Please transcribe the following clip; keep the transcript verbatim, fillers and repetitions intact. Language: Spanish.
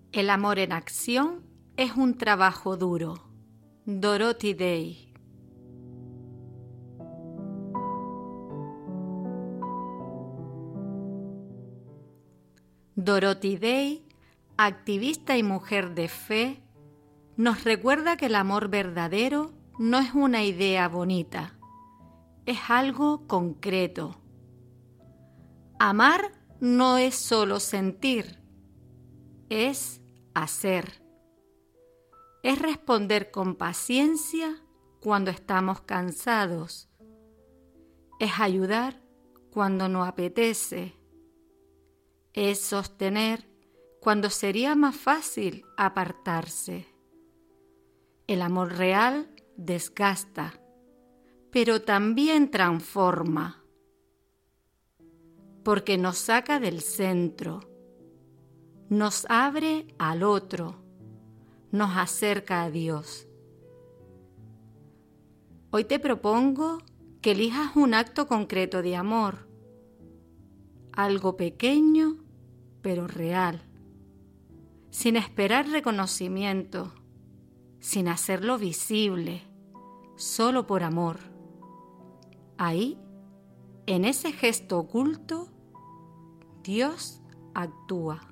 El amor en acción es un trabajo duro. Dorothy Day. Dorothy Day, activista y mujer de fe, nos recuerda que el amor verdadero no es una idea bonita, es algo concreto. Amar no es solo sentir, es hacer. Es responder con paciencia cuando estamos cansados. Es ayudar cuando no apetece. Es sostener cuando sería más fácil apartarse. El amor real desgasta, pero también transforma, porque nos saca del centro, nos abre al otro, nos acerca a Dios. Hoy te propongo que elijas un acto concreto de amor, algo pequeño pero real, sin esperar reconocimiento, sin hacerlo visible, solo por amor. Ahí, en ese gesto oculto, Dios actúa.